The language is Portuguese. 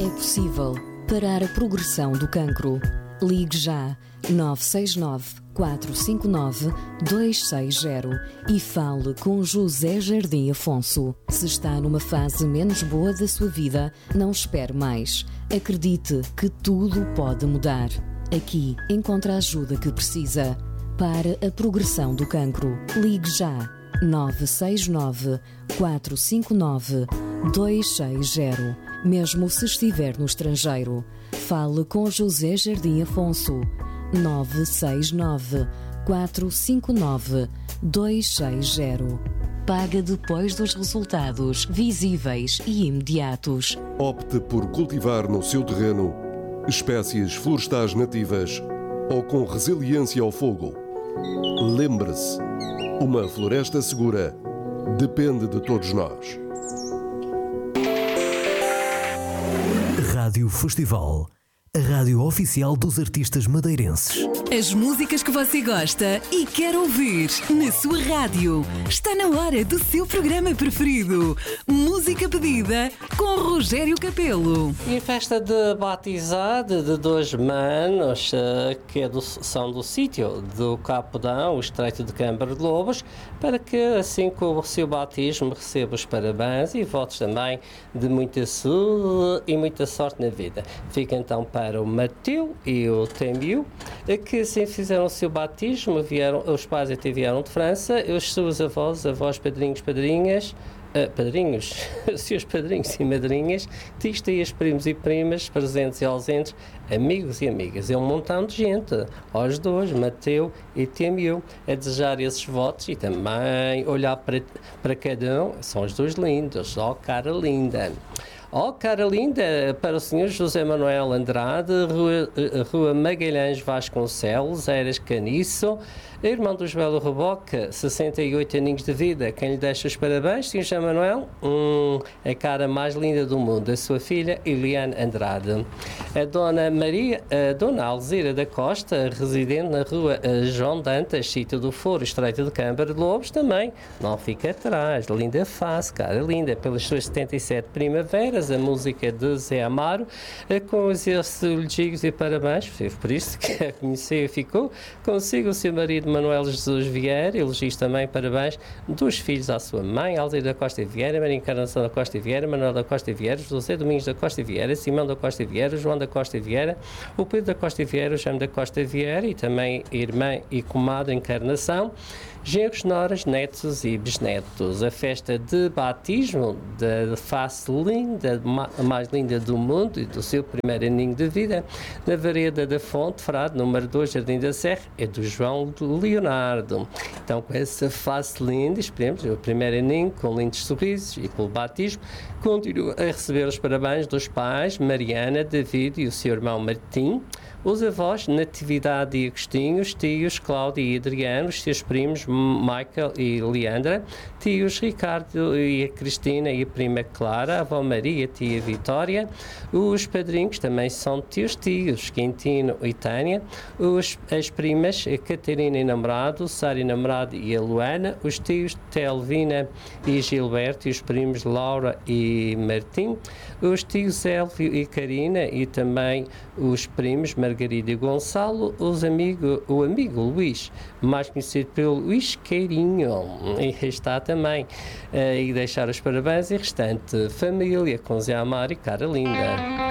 É possível parar a progressão do cancro. Ligue já 969 459 260 e fale com José Jardim Afonso. Se está numa fase menos boa da sua vida, não espere mais. Acredite que tudo pode mudar. Aqui encontra a ajuda que precisa. Para a progressão do cancro, ligue já 969 459 260. Mesmo se estiver no estrangeiro, fale com José Jardim Afonso. 969 459 260. Paga depois dos resultados visíveis e imediatos. Opte por cultivar no seu terreno espécies florestais nativas ou com resiliência ao fogo. Lembre-se, uma floresta segura depende de todos nós. Rádio Festival, a rádio oficial dos artistas madeirenses. As músicas que você gosta e quer ouvir na sua rádio. Está na hora do seu programa preferido. Música pedida com Rogério Capelo. E a festa de batizado de dois manos que são do sítio do Capodão, o Estreito de Câmara de Lobos, para que assim com o seu batismo receba os parabéns e votos também de muita saúde e muita sorte na vida. Fica então para o Mateu e o Temiu, que assim fizeram o seu batismo, os pais até vieram de França, os seus avós, padrinhos, padrinhas, seus padrinhos e madrinhas, tios, tias, primos e primas, presentes e ausentes, amigos e amigas. É um montão de gente, aos dois, Mateu e Temiu, a desejar esses votos e também olhar para cada um. São os dois lindos, ó cara linda. Oh, cara linda, para o Sr. José Manuel Andrade, Rua Magalhães Vasconcelos, Eiras Caniço, irmão do Joel Reboca, 68 aninhos de vida. Quem lhe deixa os parabéns, Sr. José Manuel, a cara mais linda do mundo, a sua filha, Eliane Andrade. A Dona Alzira da Costa, residente na Rua João Dantas, sítio do Foro, Estreito de Câmara de Lobos, também não fica atrás. Linda face, cara linda, pelas suas 77 primaveras. A música de Zé Amaro, com os elogios e parabéns, por isso que a conheceu e ficou consigo o seu marido Manuel Jesus Vieira, elogios também, parabéns dos filhos à sua mãe, Alzira da Costa Vieira, Maria Encarnação da Costa Vieira, Manuel da Costa Vieira, José Domingos da Costa Vieira, Simão da Costa Vieira, João da Costa Vieira, o Pedro da Costa Vieira, o Jaime da Costa Vieira e também irmã e comadre Encarnação, genros, noras, netos e bisnetos. A festa de batismo da face linda, a mais linda do mundo e do seu primeiro aninho de vida, na Vereda da Fonte, Frade, número 2, Jardim da Serra, é do João Leonardo. Então, com essa face linda, esperemos, o primeiro aninho, com lindos sorrisos e pelo batismo, continua a receber os parabéns dos pais, Mariana, David e o seu irmão Martim, os avós Natividade e Agostinho, os tios Cláudio e Adriano, os seus primos Michael e Leandra, tios Ricardo e a Cristina e a prima Clara, a avó Maria, tia Vitória, os padrinhos também são tios, Quintino e Tânia, as primas Catarina e namorado, Sara e namorado e a Luana, os tios Telvina e Gilberto e os primos Laura e Martim, os tios Elvio e Karina e também os primos Margarida e Gonçalo, o amigo Luís, mais conhecido pelo Luís Queirinho, e está também, e deixar os parabéns e restante família com Zé Amaro e cara linda.